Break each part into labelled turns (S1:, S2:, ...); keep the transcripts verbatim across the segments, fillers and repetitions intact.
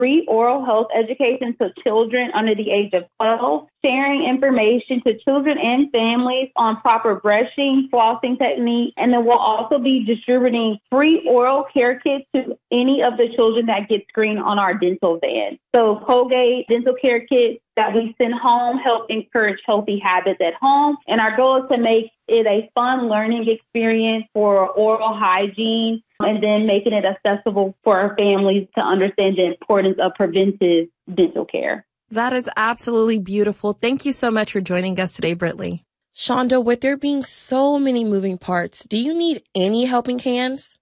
S1: free oral health education to children under the age of twelve, sharing information to children and families on proper brushing, flossing techniques, and then we'll also be distributing free oral care kits to any of the children that get screened on our dental van. So Colgate dental care kits that we send home help encourage healthy habits at home, and our goal is to make it a fun learning experience for oral hygiene and then making it accessible for our families to understand the importance of preventive dental care.
S2: That is absolutely beautiful. Thank you so much for joining us today, Brittany. Shonda, with there being so many moving parts, do you need any helping hands?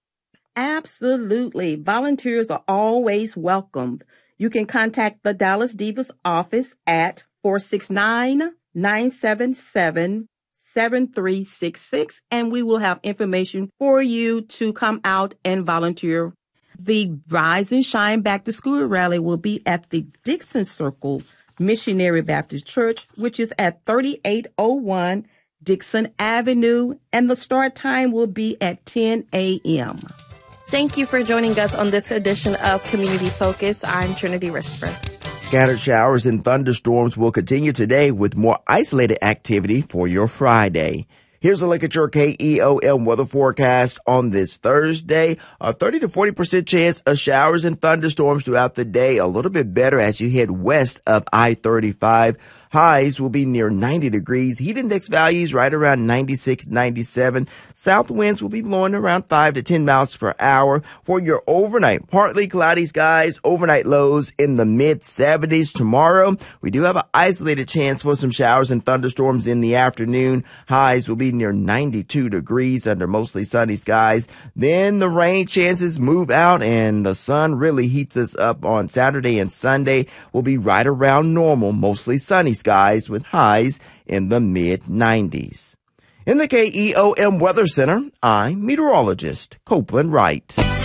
S3: Absolutely. Volunteers are always welcomed. You can contact the Dallas Divas office at four six nine, nine seven seven, seven three six six, and we will have information for you to come out and volunteer. The Rise and Shine Back to School rally will be at the Dixon Circle Missionary Baptist Church, which is at thirty-eight oh one Dixon Avenue, and the start time will be at ten a.m.
S2: Thank you for joining us on this edition of Community Focus. I'm Trinity Risper.
S4: Scattered showers and thunderstorms will continue today with more isolated activity for your Friday. Here's a look at your K E O M weather forecast on this Thursday. A thirty to forty percent chance of showers and thunderstorms throughout the day. A little bit better as you head west of I thirty-five. Highs will be near ninety degrees. Heat index values right around ninety-six, ninety-seven. South winds will be blowing around five to ten miles per hour. For your overnight, partly cloudy skies, overnight lows in the mid seventies. Tomorrow, we do have an isolated chance for some showers and thunderstorms in the afternoon. Highs will be near ninety-two degrees under mostly sunny skies. Then the rain chances move out and the sun really heats us up on Saturday and Sunday. Will be right around normal, mostly sunny skies with highs in the mid nineties. In the K E O M Weather Center, I'm meteorologist Copeland Wright.